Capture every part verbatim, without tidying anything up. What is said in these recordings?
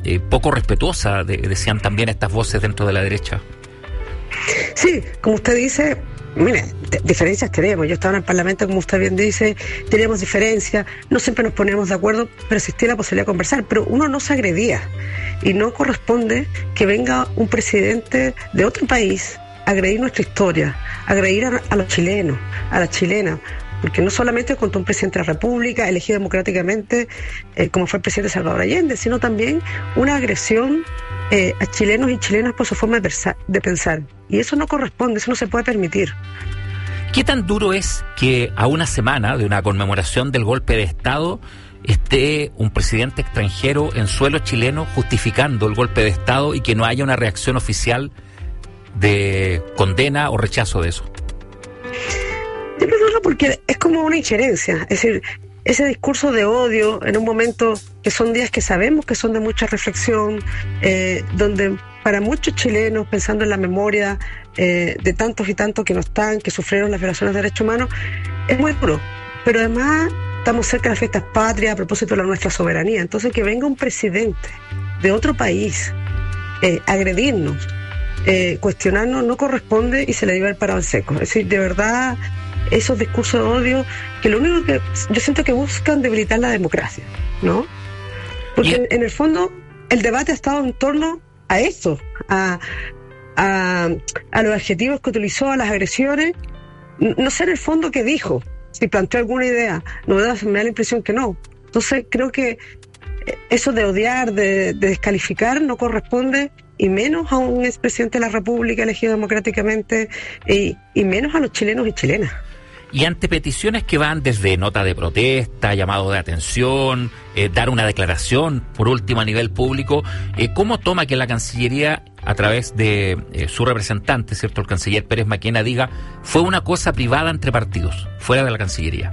eh, poco respetuosa, de, decían también estas voces dentro de la derecha. Sí, como usted dice, mire, d- diferencias tenemos. Yo estaba en el Parlamento, como usted bien dice, teníamos diferencias, no siempre nos poníamos de acuerdo, pero existía la posibilidad de conversar, pero uno no se agredía y no corresponde que venga un presidente de otro país a agredir nuestra historia, a agredir a, a los chilenos, a las chilenas, porque no solamente contra un presidente de la República elegido democráticamente, eh, como fue el presidente Salvador Allende, sino también una agresión eh, a chilenos y chilenas por su forma de, persa- de pensar. Y eso no corresponde, eso no se puede permitir. ¿Qué tan duro es que a una semana de una conmemoración del golpe de Estado esté un presidente extranjero en suelo chileno justificando el golpe de Estado y que no haya una reacción oficial de condena o rechazo de eso? Yo creo que porque es como una injerencia, es decir, ese discurso de odio en un momento que son días que sabemos que son de mucha reflexión, eh, donde para muchos chilenos, pensando en la memoria eh, de tantos y tantos que no están, que sufrieron las violaciones de derechos humanos, es muy duro, pero además estamos cerca de las fiestas patrias a propósito de la nuestra soberanía, entonces que venga un presidente de otro país eh, agredirnos, eh, cuestionarnos, no corresponde y se le debe haber parado en seco, es decir, de verdad esos discursos de odio que lo único que yo siento que buscan debilitar la democracia, ¿no? Porque en, en el fondo el debate ha estado en torno a eso, a, a, a los adjetivos que utilizó, a las agresiones, no sé en el fondo qué dijo, si planteó alguna idea, no me da, me da la impresión que no. Entonces creo que eso de odiar, de, de descalificar no corresponde, y menos a un expresidente de la República elegido democráticamente, y, y menos a los chilenos y chilenas. Y ante peticiones que van desde nota de protesta, llamado de atención, eh, dar una declaración, por último a nivel público, eh, ¿cómo toma que la Cancillería, a través de eh, su representante, cierto, el canciller Pérez Maquena, diga fue una cosa privada entre partidos, fuera de la Cancillería?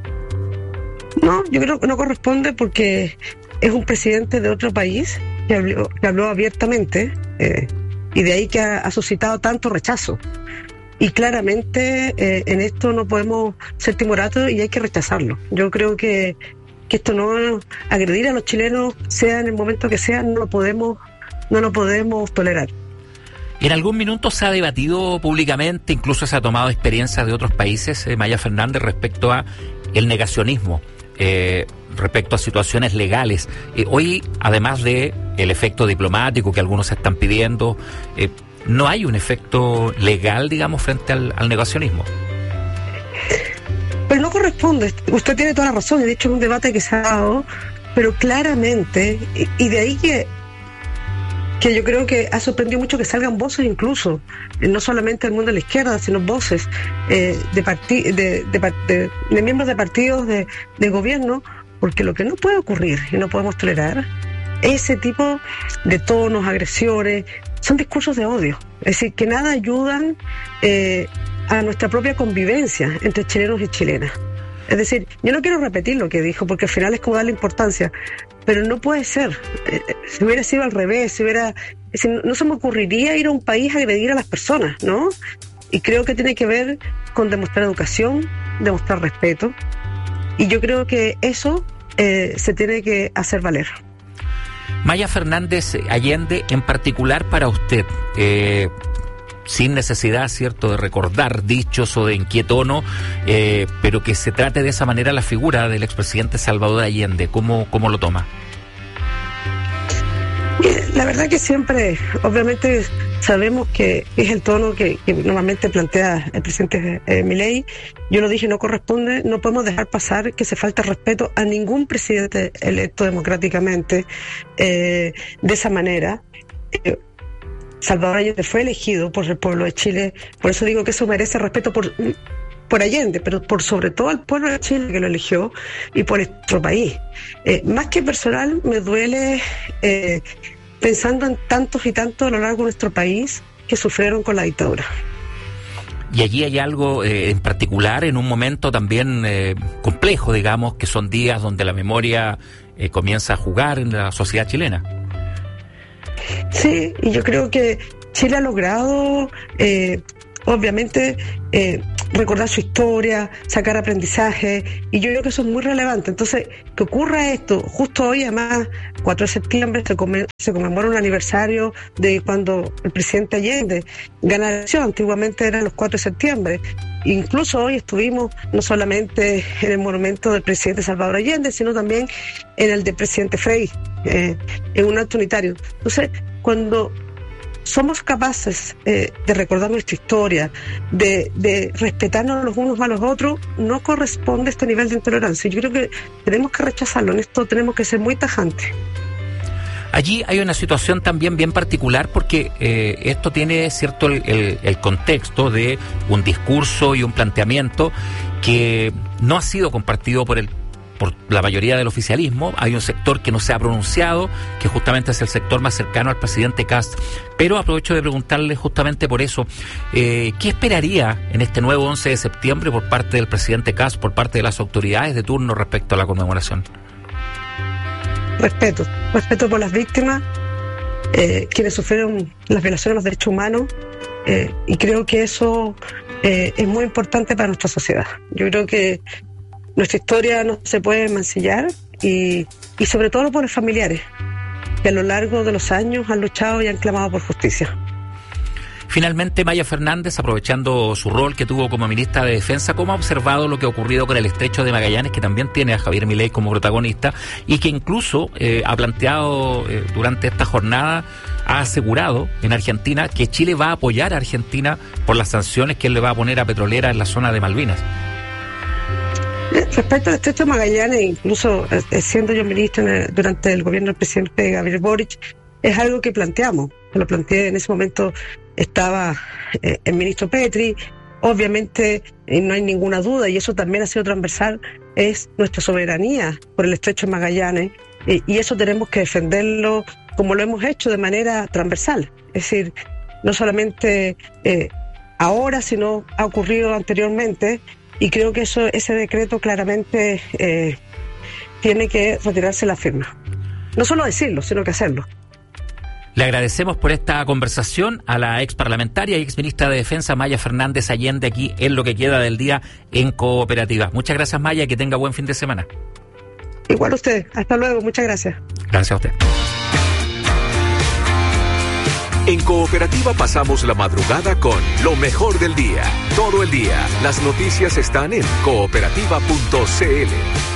No, yo creo que no corresponde porque es un presidente de otro país que habló, que habló abiertamente, eh, y de ahí que ha, ha suscitado tanto rechazo. Y claramente eh, en esto no podemos ser timoratos y hay que rechazarlo. Yo creo que, que esto no, agredir a los chilenos, sea en el momento que sea, no lo podemos, no lo podemos tolerar. En algún minuto se ha debatido públicamente, incluso se ha tomado experiencias de otros países, eh, Maya Fernández, respecto a el negacionismo, eh, respecto a situaciones legales. Eh, hoy, además de el efecto diplomático que algunos están pidiendo, eh, no hay un efecto legal, digamos, frente al, al negacionismo. Pero no corresponde. Usted tiene toda la razón. De hecho, es un debate que se ha dado, pero claramente, y, y de ahí que que yo creo que ha sorprendido mucho que salgan voces incluso, eh, no solamente del mundo de la izquierda, sino voces eh, de, parti- de, de, de, de miembros de partidos de, de gobierno, porque lo que no puede ocurrir y no podemos tolerar es ese tipo de tonos, agresiones, son discursos de odio, es decir, que nada ayudan eh, a nuestra propia convivencia entre chilenos y chilenas. Es decir, yo no quiero repetir lo que dijo, porque al final es como darle importancia, pero no puede ser. Eh, si hubiera sido al revés, si hubiera, es decir, no se me ocurriría ir a un país a agredir a las personas, ¿no? Y creo que tiene que ver con demostrar educación, demostrar respeto, y yo creo que eso eh, se tiene que hacer valer. Maya Fernández Allende, en particular para usted, eh, sin necesidad, cierto, de recordar dichos o de en qué tono, eh, pero que se trate de esa manera la figura del expresidente Salvador Allende, ¿cómo, cómo lo toma? La verdad que siempre, obviamente sabemos que es el tono que, que normalmente plantea el presidente eh, Milei. Yo lo dije, no corresponde, no podemos dejar pasar que se falta respeto a ningún presidente electo democráticamente eh, de esa manera. Eh, Salvador Allende fue elegido por el pueblo de Chile, por eso digo que eso merece respeto por, por Allende, pero por sobre todo al pueblo de Chile que lo eligió y por nuestro país. Eh, más que personal, me duele eh, pensando en tantos y tantos a lo largo de nuestro país que sufrieron con la dictadura. Y allí hay algo eh, en particular, en un momento también eh, complejo, digamos, que son días donde la memoria eh, comienza a jugar en la sociedad chilena. Sí, y yo creo que Chile ha logrado, eh, obviamente, eh, recordar su historia, sacar aprendizaje, y yo creo que eso es muy relevante. Entonces, que ocurra esto, justo hoy, además, cuatro de septiembre, se, come, se conmemora un aniversario de cuando el presidente Allende gana la elección. Antiguamente eran los cuatro de septiembre. Incluso hoy estuvimos no solamente en el monumento del presidente Salvador Allende, sino también en el del presidente Frei, eh, en un acto unitario. Entonces, cuando somos capaces eh, de recordar nuestra historia, de, de respetarnos los unos a los otros, no corresponde este nivel de intolerancia. Yo creo que tenemos que rechazarlo, en esto tenemos que ser muy tajantes. Allí hay una situación también bien particular porque eh, esto tiene cierto el, el, el contexto de un discurso y un planteamiento que no ha sido compartido por el por la mayoría del oficialismo. Hay un sector que no se ha pronunciado, que justamente es el sector más cercano al presidente Kast. Pero aprovecho de preguntarle justamente por eso, eh, ¿qué esperaría en este nuevo once de septiembre por parte del presidente Kast, por parte de las autoridades de turno respecto a la conmemoración? Respeto, respeto por las víctimas, eh, quienes sufrieron las violaciones de los derechos humanos, eh, y creo que eso eh, es muy importante para nuestra sociedad. Yo creo que nuestra historia no se puede mancillar, y, y sobre todo por los familiares que a lo largo de los años han luchado y han clamado por justicia. Finalmente, Maya Fernández, aprovechando su rol que tuvo como ministra de Defensa, ¿cómo ha observado lo que ha ocurrido con el Estrecho de Magallanes, que también tiene a Javier Milei como protagonista y que incluso eh, ha planteado eh, durante esta jornada, ha asegurado en Argentina que Chile va a apoyar a Argentina por las sanciones que él le va a poner a petroleras en la zona de Malvinas? Respecto al Estrecho de Magallanes, incluso eh, siendo yo ministra durante el gobierno del presidente Gabriel Boric, es algo que planteamos. Lo planteé en ese momento, estaba eh, el ministro Petri. Obviamente eh, no hay ninguna duda, y eso también ha sido transversal, es nuestra soberanía por el Estrecho de Magallanes, eh, y eso tenemos que defenderlo como lo hemos hecho de manera transversal. Es decir, no solamente eh, ahora, sino ha ocurrido anteriormente. Y creo que eso, ese decreto claramente eh, tiene que retirarse la firma. No solo decirlo, sino que hacerlo. Le agradecemos por esta conversación a la ex parlamentaria y ex ministra de Defensa, Maya Fernández Allende, aquí en lo que queda del día en Cooperativa. Muchas gracias, Maya, y que tenga buen fin de semana. Igual a usted. Hasta luego. Muchas gracias. Gracias a usted. En Cooperativa pasamos la madrugada con lo mejor del día. Todo el día, las noticias están en cooperativa punto c l.